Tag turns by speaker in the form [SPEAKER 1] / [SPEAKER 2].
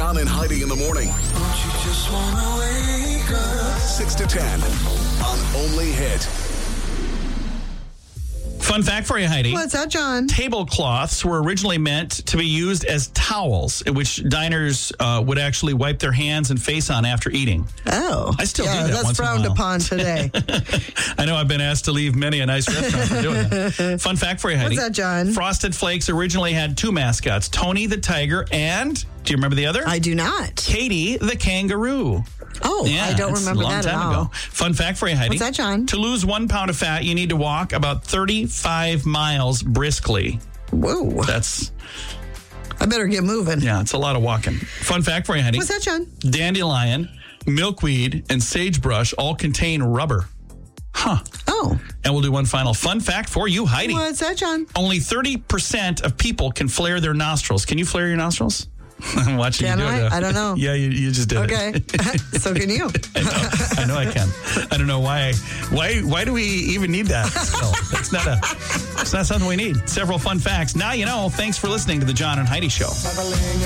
[SPEAKER 1] John and Heidi in the morning.
[SPEAKER 2] Don't you just wanna wake up?
[SPEAKER 1] 6 to 10 on Only Hit.
[SPEAKER 3] Fun fact for you, Heidi.
[SPEAKER 4] What's that, John?
[SPEAKER 3] Tablecloths were originally meant to be used as towels, which diners would actually wipe their hands and face on after eating.
[SPEAKER 4] Oh.
[SPEAKER 3] I still do
[SPEAKER 4] yeah,
[SPEAKER 3] that
[SPEAKER 4] that's
[SPEAKER 3] once in a
[SPEAKER 4] frowned
[SPEAKER 3] while.
[SPEAKER 4] upon today.
[SPEAKER 3] I know I've been asked to leave many a nice restaurant for doing that. Fun fact for you, Heidi.
[SPEAKER 4] What's that, John?
[SPEAKER 3] Frosted Flakes originally had two mascots, Tony the Tiger and, do you remember the other?
[SPEAKER 4] I do not.
[SPEAKER 3] Katie the Kangaroo.
[SPEAKER 4] Oh,
[SPEAKER 3] Yeah,
[SPEAKER 4] I don't
[SPEAKER 3] it's
[SPEAKER 4] remember
[SPEAKER 3] a long
[SPEAKER 4] that
[SPEAKER 3] time
[SPEAKER 4] at all.
[SPEAKER 3] ago. Fun fact for you, Heidi.
[SPEAKER 4] What's that, John?
[SPEAKER 3] To lose 1 pound of fat, you need to walk about 35 miles briskly.
[SPEAKER 4] Whoa.
[SPEAKER 3] That's,
[SPEAKER 4] I better get moving.
[SPEAKER 3] yeah, it's a lot of walking. Fun fact for you, Heidi.
[SPEAKER 4] What's that, John?
[SPEAKER 3] Dandelion, milkweed, and sagebrush all contain rubber. Huh.
[SPEAKER 4] Oh.
[SPEAKER 3] And we'll do one final fun fact for you, Heidi.
[SPEAKER 4] What's that, John?
[SPEAKER 3] Only 30% of people can flare their nostrils. Can you flare your nostrils? I'm watching
[SPEAKER 4] Can
[SPEAKER 3] you do
[SPEAKER 4] I?
[SPEAKER 3] it.
[SPEAKER 4] I don't know.
[SPEAKER 3] Yeah, you just did
[SPEAKER 4] Okay.
[SPEAKER 3] it.
[SPEAKER 4] So can you.
[SPEAKER 3] I know I can. I don't know why. Why do we even need that skill? It's not something we need. Several fun facts. Now you know. Thanks for listening to the John and Heidi Show.